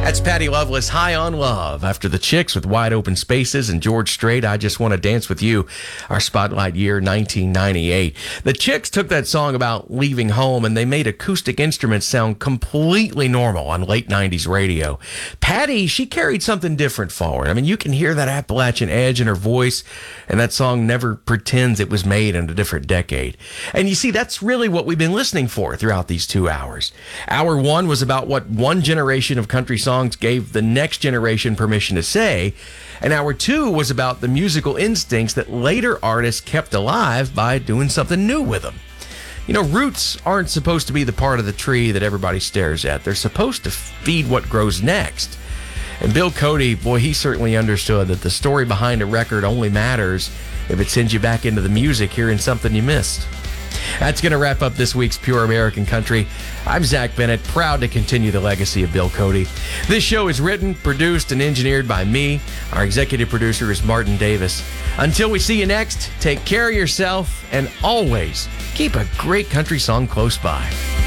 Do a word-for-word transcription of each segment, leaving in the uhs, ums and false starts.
That's Patty Loveless, High on Love. After the Chicks with Wide Open Spaces and George Strait, I Just Want to Dance with You, our spotlight year, nineteen ninety-eight. The Chicks took that song about leaving home and they made acoustic instruments sound completely normal on late nineties radio. Patty, she carried something different forward. I mean, you can hear that Appalachian edge in her voice, and that song never pretends it was made in a different decade. And you see, that's really what we've been listening for throughout these two hours. Hour one was about what one generation of country songs gave the next generation permission to say, and hour two was about the musical instincts that later artists kept alive by doing something new with them. You know, roots aren't supposed to be the part of the tree that everybody stares at. They're supposed to feed what grows next. And Bill Cody, boy, he certainly understood that the story behind a record only matters if it sends you back into the music hearing something you missed. That's going to wrap up this week's Pure American Country. I'm Zach Bennett, proud to continue the legacy of Bill Cody. This show is written, produced, and engineered by me. Our executive producer is Martin Davis. Until we see you next, take care of yourself and always keep a great country song close by.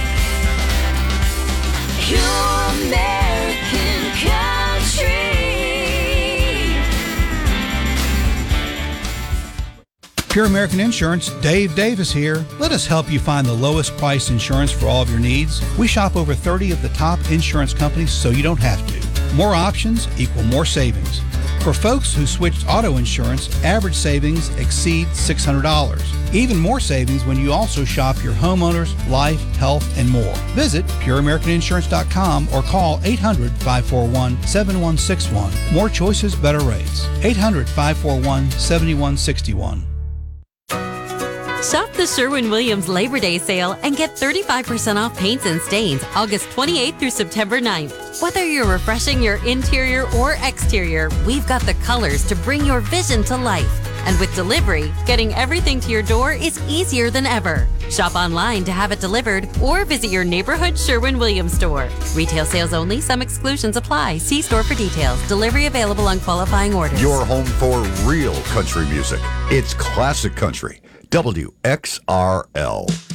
Pure American Country. Pure American Insurance, Dave Davis here. Let us help you find the lowest price insurance for all of your needs. We shop over thirty of the top insurance companies so you don't have to. More options equal more savings. For folks who switched auto insurance, average savings exceed six hundred dollars. Even more savings when you also shop your homeowners, life, health, and more. Visit pure american insurance dot com or call eight hundred, five four one, seven one six one. More choices, better rates. eight hundred, five four one, seven one six one. Shop the Sherwin-Williams Labor Day sale and get thirty-five percent off paints and stains August twenty-eighth through September ninth. Whether you're refreshing your interior or exterior, we've got the colors to bring your vision to life. And with delivery, getting everything to your door is easier than ever. Shop online to have it delivered or visit your neighborhood Sherwin-Williams store. Retail sales only. Some exclusions apply. See store for details. Delivery available on qualifying orders. Your home for real country music. It's classic country. W X R L.